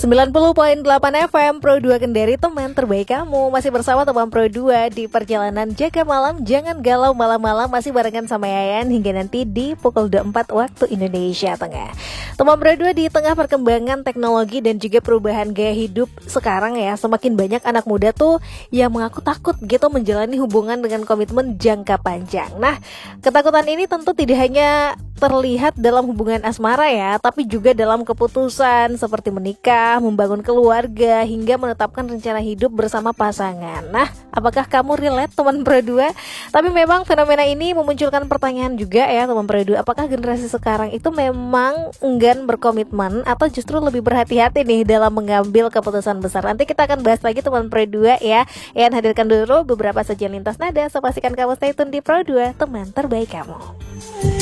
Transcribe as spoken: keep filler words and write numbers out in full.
sembilan puluh koma delapan F M Pro dua Kendari, teman terbaik kamu. Masih bersama teman Pro dua di perjalanan jaga malam. Jangan galau malam-malam, masih barengan sama Yayan hingga nanti di pukul dua puluh empat waktu Indonesia Tengah. Teman Pro dua, di tengah perkembangan teknologi dan juga perubahan gaya hidup sekarang ya, semakin banyak anak muda tuh yang mengaku takut gitu menjalani hubungan dengan komitmen jangka panjang. Nah, ketakutan ini tentu tidak hanya terlihat dalam hubungan asmara ya, tapi juga dalam keputusan seperti menikah, membangun keluarga, hingga menetapkan rencana hidup bersama pasangan. Nah, apakah kamu relate teman Pro dua? Tapi memang fenomena ini memunculkan pertanyaan juga ya teman Pro dua, apakah generasi sekarang itu memang enggan berkomitmen atau justru lebih berhati-hati nih dalam mengambil keputusan besar? Nanti kita akan bahas lagi teman Pro dua ya. Yang hadirkan dulu beberapa saja lintas nada, so pastikan kamu stay tune di Pro dua, teman terbaik kamu.